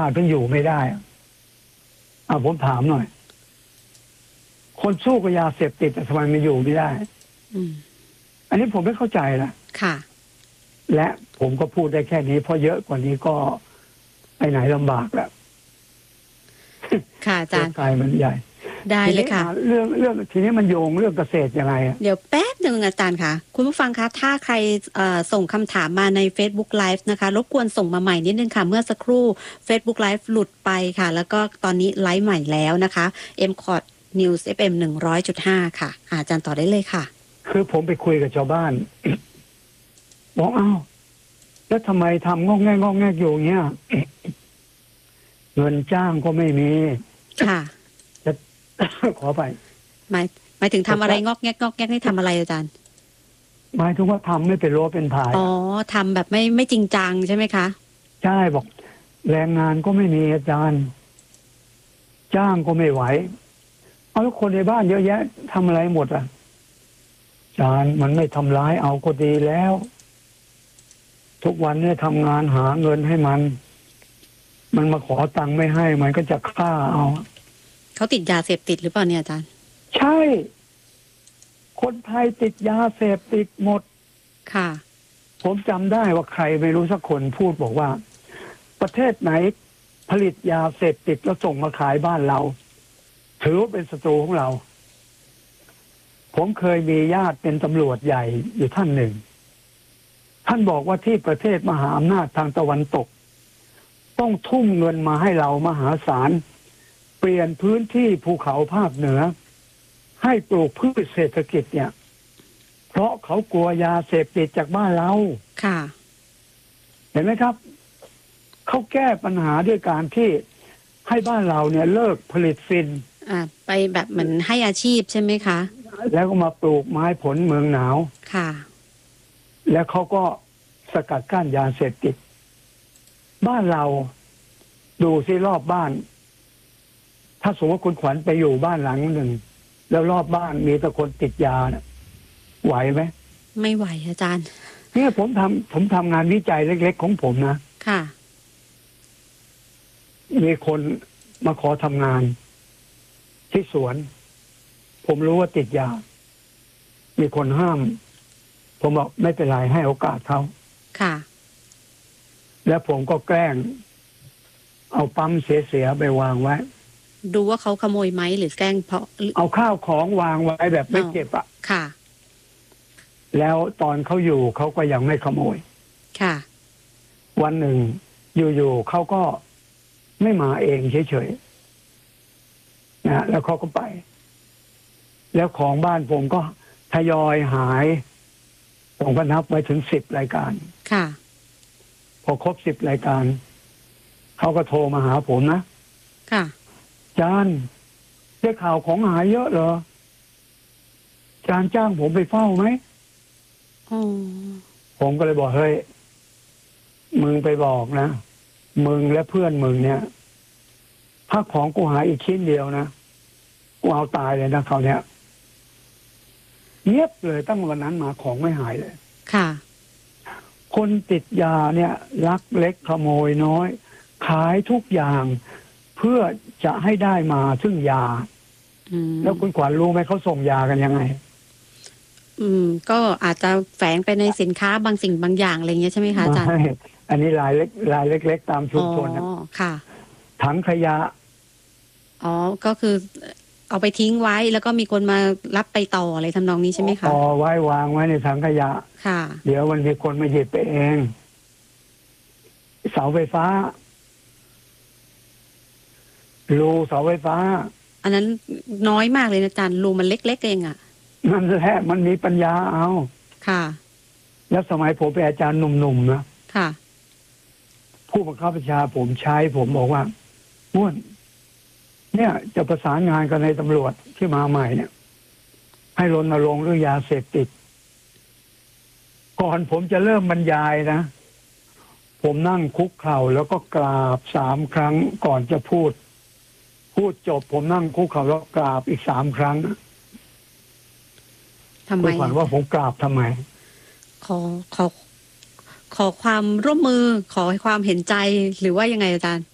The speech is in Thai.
ถึงอยู่ไม่ได้ผมถามหน่อยคนสู้กับยาเสพติดทำไมมันอยู่ไม่ได้อันนี้ผมไม่เข้าใจนะค่ะและผมก็พูดได้แค่นี้เพราะเยอะกว่านี้ก็ไปไหนลำบากแล้วค่ะอาจารย์กายมันใหญ่ได้เลยค่ะเรื่องทีนี้มันโยงเรื่องเกษตรยังไงเดี๋ยวแป๊บหนึ่งอาจารย์ค่ะคุณผู้ฟังคะถ้าใครส่งคำถามมาใน Facebook Live นะคะรบกวนส่งมาใหม่นิดนึงค่ะเมื่อสักครู่ Facebook Live หลุดไปค่ะแล้วก็ตอนนี้ไลฟ์ใหม่แล้วนะคะ MCOT News FM 100.5 ค่ะอาจารย์ต่อได้เลยค่ะคือผมไปคุยกับชาวบ้านบอกแล้วทำไมทำงอกแงกอยู่เงี้ยเงินจ้างก็ไม่มีค่ะจะขอไปหมายถึงทำอะไรงอกแงกนี่ทำอะไรอาจารย์หมายถึงว่าทำไม่เป็นรั้วเป็นผายทำแบบไม่จริงจังใช่ไหมคะใช่บอกแรงงานก็ไม่มีอาจารย์จ้างก็ไม่ไหวแล้วคนในบ้านเยอะแยะทำอะไรหมดอาจารย์มันไม่ทำร้ายเอาก็ดีแล้วทุกวันเนี่ยทำงานหาเงินให้มันมาขอตังค์ไม่ให้มันก็จะฆ่าเอาเขาติดยาเสพติดหรือเปล่าเนี่ยอาจารย์ใช่คนไทยติดยาเสพติดหมดค่ะผมจำได้ว่าใครไม่รู้สักคนพูดบอกว่าประเทศไหนผลิตยาเสพติดแล้วส่งมาขายบ้านเราถือว่าเป็นศัตรูของเราผมเคยมีญาติเป็นตำรวจใหญ่อยู่ท่านหนึ่งท่านบอกว่าที่ประเทศมหาอำนาจทางตะวันตกต้องทุ่มเงินมาให้เรามหาศาลเปลี่ยนพื้นที่ภูเขาภาคเหนือให้ปลูกพืชเศรษฐกิจเนี่ยเพราะเขากลัวยาเสพติดจากบ้านเราค่ะเห็นไหมครับเขาแก้ปัญหาด้วยการที่ให้บ้านเราเนี่ยเลิกผลิตฟินไปแบบเหมือนให้อาชีพใช่ไหมคะแล้วก็มาปลูกไม้ผลเมืองหนาวค่ะแล้วเขาก็สกัดกั้นยาเสพติดบ้านเราดูซิรอบบ้านถ้าสมมติว่าคุณขวัญไปอยู่บ้านหลังหนึ่งแล้วรอบบ้านมีแต่คนติดยาเนี่ยไหวไหมไม่ไหวอาจารย์เนี่ยผมทำงานวิจัยเล็กๆของผมนะค่ะมีคนมาขอทำงานที่สวนผมรู้ว่าติดยามีคนห้ามผมบอกไม่เป็นไรให้โอกาสเขาค่ะแล้วผมก็แกล้งเอาปั๊มเสียๆไปวางไว้ดูว่าเขาขโมยไหมหรือแกล้งเพราะเอาข้าวของวางไว้แบบไม่เก็บค่ะแล้วตอนเขาอยู่เขาก็ยังไม่ขโมยค่ะวันหนึ่งอยู่ๆเขาก็ไม่มาเองเฉยๆนะแล้วเขาก็ไปแล้วของบ้านผมก็ทยอยหายผมก็นับไว้ถึง10 รายการค่ะพอครบ10 รายการเขาก็โทรมาหาผมนะค่ะจานได้ข่าวของหายเยอะเหรอจานจ้างผมไปเฝ้าไหมผมก็เลยบอกเฮ้ยมึงไปบอกนะมึงและเพื่อนมึงเนี่ยถ้าของกูหายอีกชิ้นเดียวนะกูเอาตายเลยนะเขาเนี่ยเงียบเลยตั้งวันนั้นมาของไม่หายเลยค่ะคนติดยาเนี่ยลักเล็กขโมยน้อยขายทุกอย่างเพื่อจะให้ได้มาซึ่งยาแล้วคุณขวัญรู้ไหมเขาส่งยากันยังไงก็อาจจะแฝงไปในสินค้าบางสิ่งบางอย่างอะไรเงี้ยใช่ไหมคะอาจารย์อันนี้รายเล็กตามชุมชนนะค่ะถังขยะก็คือเอาไปทิ้งไว้แล้วก็มีคนมารับไปต่ออะไรทำนองนี้ใช่ไหมคะไว้วางไว้ในถังขยะค่ะเดี๋ยวมันมีคนมาหยิบไปเองเสาไฟฟ้ารูเสาไฟฟ้าอันนั้นน้อยมากเลยนะอาจารย์รูมันเล็กๆเองอ่ะนั่นแหละมันมีปัญญาเอาค่ะแล้วสมัยผมเป็นอาจารย์หนุ่มๆนะค่ะผู้บังคับบัญชาผมใช้ผมบอกว่าม่วนเนี่ยจะประสานงานกันในตำรวจที่มาใหม่เนี่ยให้รณรงค์เรื่องยาเสพติดก่อนผมจะเริ่มบรรยายนะผมนั่งคุกเข่าแล้วก็กราบ3 ครั้งก่อนจะพูดจบผมนั่งคุกเข่าแล้วกราบอีก3 ครั้งทำไมคุณขวัญว่าผมกราบทำไมขอความร่วมมือขอความเห็นใจหรือว่ายังไงอาจารย์